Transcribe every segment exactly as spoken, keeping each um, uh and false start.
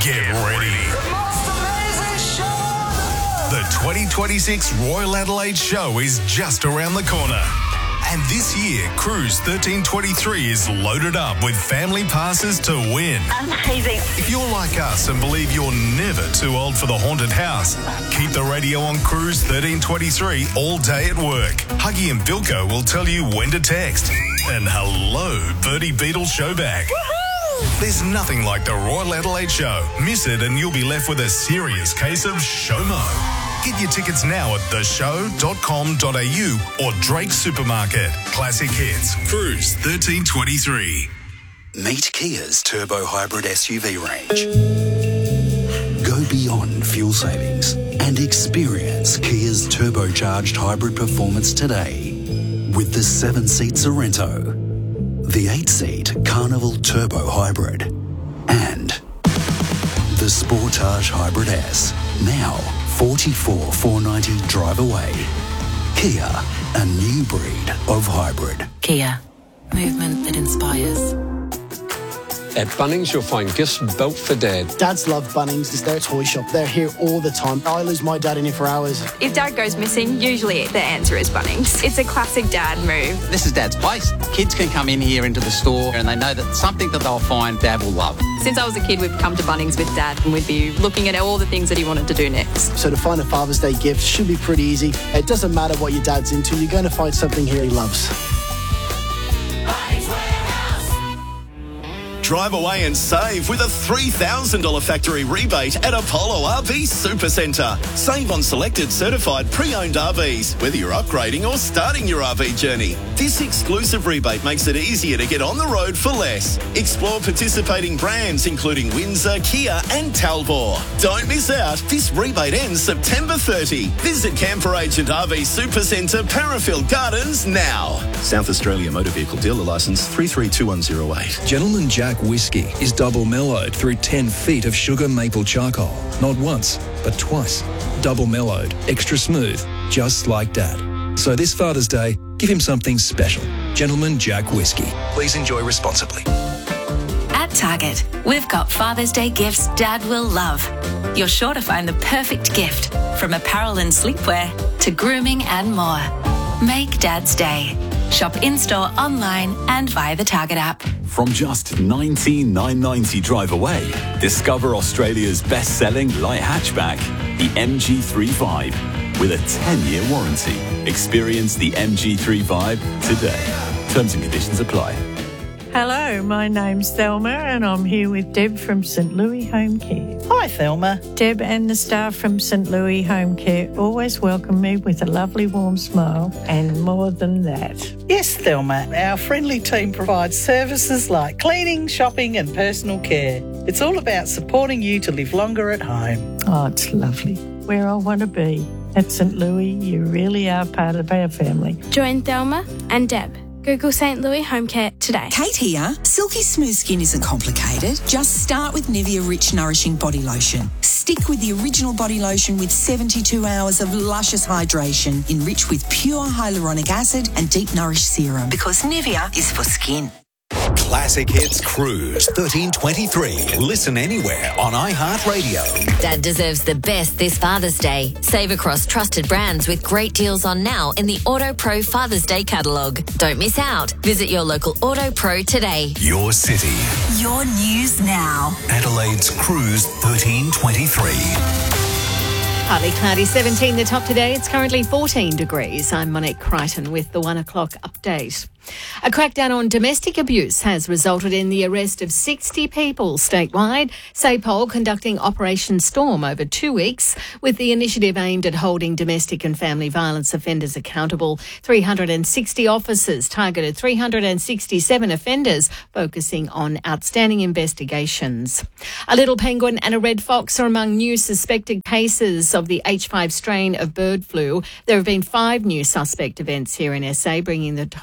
Get ready. The twenty twenty-six Royal Adelaide Show is just around the corner. And this year, Cruise thirteen twenty-three is loaded up with family passes to win. Amazing. If you're like us and believe you're never too old for the haunted house, keep the radio on Cruise thirteen twenty-three all day at work. Huggy and Bilko will tell you when to text. And hello, Bertie Beetle Showback. Woohoo! There's nothing like the Royal Adelaide Show. Miss it and you'll be left with a serious case of SHOMO. Get your tickets now at the show dot com dot a u or Drake Supermarket. Classic hits. Cruise thirteen twenty-three. Meet Kia's turbo hybrid S U V range. Go beyond fuel savings and experience Kia's turbocharged hybrid performance today with the seven-seat Sorrento, the eight-seat Carnival Turbo Hybrid, and the Sportage Hybrid S. Now forty-four thousand four hundred ninety drive away. Kia, a new breed of hybrid. Kia, movement that inspires. At Bunnings, you'll find gifts built for Dad. Dads love Bunnings. It's their toy shop. They're here all the time. I lose my dad in here for hours. If Dad goes missing, usually the answer is Bunnings. It's a classic Dad move. This is Dad's place. Kids can come in here into the store and they know that something that they'll find Dad will love. Since I was a kid, we've come to Bunnings with Dad and we'd be looking at all the things that he wanted to do next. So to find a Father's Day gift should be pretty easy. It doesn't matter what your dad's into. You're going to find something here he loves. Drive away and save with a three thousand dollars factory rebate at Apollo R V Supercentre. Save on selected certified pre-owned R Vs, whether you're upgrading or starting your R V journey. This exclusive rebate makes it easier to get on the road for less. Explore participating brands including Windsor, Kia and Talbot. Don't miss out. This rebate ends September thirtieth. Visit Camper Agent R V Supercentre, Parafield Gardens now. South Australia Motor Vehicle Dealer Licence three three two one zero eight. Gentleman Jack Whiskey is double mellowed through ten feet of sugar maple charcoal. Not once, but twice. Double mellowed, extra smooth, just like Dad. So this Father's Day, give him something special. Gentleman Jack Whiskey. Please enjoy responsibly. At Target, we've got Father's Day gifts Dad will love. You're sure to find the perfect gift, from apparel and sleepwear to grooming and more. Make Dad's day. Shop in-store, online and via the Target app. From just nineteen thousand nine hundred ninety drive away, discover Australia's best-selling light hatchback, the M G thirty-five, with a ten-year warranty. Experience the M G thirty-five today. Terms and conditions apply. Hello, my name's Thelma and I'm here with Deb from St Louis Home Care. Hi, Thelma. Deb and the staff from St Louis Home Care always welcome me with a lovely warm smile, and more than that. Yes, Thelma. Our friendly team provides services like cleaning, shopping and personal care. It's all about supporting you to live longer at home. Oh, it's lovely. Where I want to be. At St Louis, you really are part of our family. Join Thelma and Deb. Google St Louis Home Care today. Kate here. Silky smooth skin isn't complicated. Just start with Nivea Rich Nourishing Body Lotion. Stick with the original body lotion with seventy-two hours of luscious hydration, enriched with pure hyaluronic acid and deep nourished serum. Because Nivea is for skin. Classic Hits Cruise thirteen twenty-three. Listen anywhere on iHeartRadio. Dad deserves the best this Father's Day. Save across trusted brands with great deals on now in the Auto Pro Father's Day catalogue. Don't miss out. Visit your local Auto Pro today. Your city. Your news now. Adelaide's Cruise thirteen twenty-three. Partly cloudy, seventeen the top today. It's currently fourteen degrees. I'm Monique Crichton with the one o'clock update. A crackdown on domestic abuse has resulted in the arrest of sixty people statewide. SAPOL conducting Operation Storm over two weeks with the initiative aimed at holding domestic and family violence offenders accountable. three hundred sixty officers targeted three hundred sixty-seven offenders, focusing on outstanding investigations. A little penguin and a red fox are among new suspected cases of the H five strain of bird flu. There have been five new suspect events here in S A, bringing the total to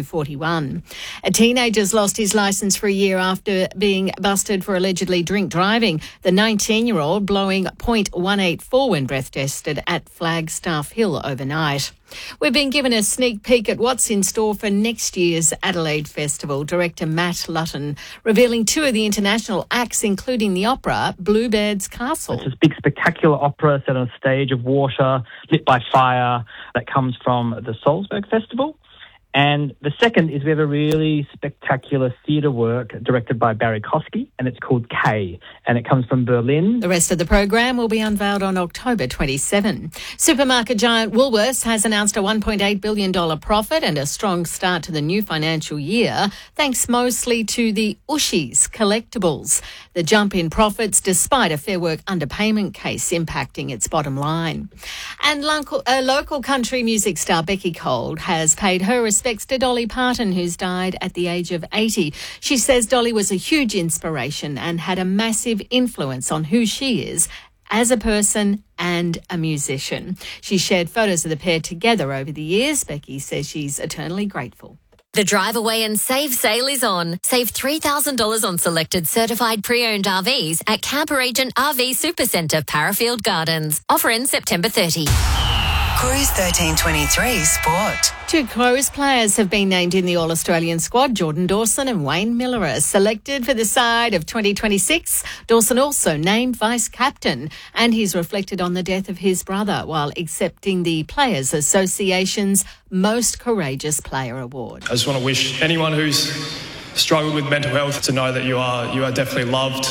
two forty-one. A teenager's lost his licence for a year after being busted for allegedly drink driving. The nineteen-year-old blowing point one eight four when breath tested at Flagstaff Hill overnight. We've been given a sneak peek at what's in store for next year's Adelaide Festival. Director Matt Lutton revealing two of the international acts, including the opera Bluebeard's Castle. It's this big spectacular opera set on a stage of water, lit by fire, that comes from the Salzburg Festival. And the second is we have a really spectacular theatre work directed by Barry Kosky, and it's called K, and it comes from Berlin. The rest of the program will be unveiled on October twenty-seventh. Supermarket giant Woolworths has announced a one point eight billion dollars profit and a strong start to the new financial year, thanks mostly to the Ushies collectibles. The jump in profits despite a Fair Work underpayment case impacting its bottom line. And local, uh, local country music star Becky Cole has paid her respects to Dolly Parton, who's died at the age of eighty. She says Dolly was a huge inspiration and had a massive influence on who she is as a person and a musician. She shared photos of the pair together over the years. Becky says she's eternally grateful. The Drive Away and Save sale is on. Save three thousand dollars on selected certified pre-owned R Vs at Camper Agent R V Supercentre, Parafield Gardens. Offer ends September thirtieth. Cruise thirteen twenty-three Sport. Two Crows players have been named in the All-Australian squad. Jordan Dawson and Wayne Miller are selected for the side of twenty twenty-six. Dawson also named vice-captain, and he's reflected on the death of his brother while accepting the Players Association's Most Courageous Player Award. I just want to wish anyone who's struggled with mental health to know that you are you are definitely loved,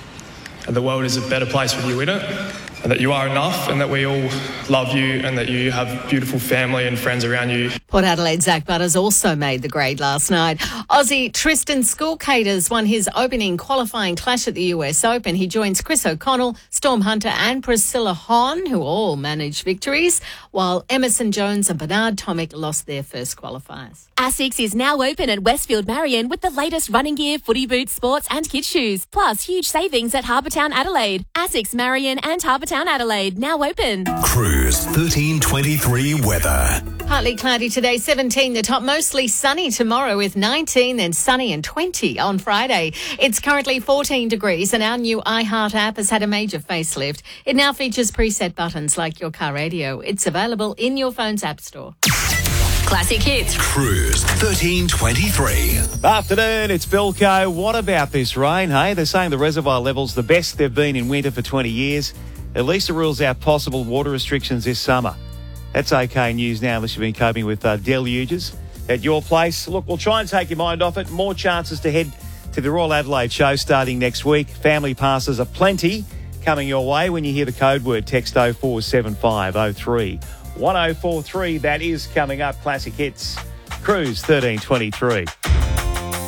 and the world is a better place with you in it, and that you are enough, and that we all love you, and that you have beautiful family and friends around you. Port Adelaide Zach Butters also made the grade last night. Aussie Tristan Schoolcaters won his opening qualifying clash at the U S Open. He joins Chris O'Connell, Storm Hunter and Priscilla Hon, who all managed victories, while Emerson Jones and Bernard Tomic lost their first qualifiers. ASICS is now open at Westfield Marion with the latest running gear, footy boots, sports and kids shoes, plus huge savings at Harbour Town Adelaide. ASICS Marion and Harbour Town Adelaide, now open. Cruise thirteen twenty-three weather. Partly cloudy today, seventeen the top, mostly sunny tomorrow with nineteen, then sunny and twenty on Friday. It's currently fourteen degrees and our new iHeart app has had a major facelift. It now features preset buttons like your car radio. It's available in your phone's app store. Classic hits. Cruise thirteen twenty-three. Afternoon, it's Bilko. What about this rain, hey? They're saying the reservoir level's the best they've been in winter for twenty years. At least it rules out possible water restrictions this summer. That's okay news now, unless you've been coping with uh, deluges at your place. Look, we'll try and take your mind off it. More chances to head to the Royal Adelaide show starting next week. Family passes are plenty coming your way when you hear the code word. Text oh four seven five oh three one oh four three. That is coming up. Classic Hits. Cruise thirteen twenty-three.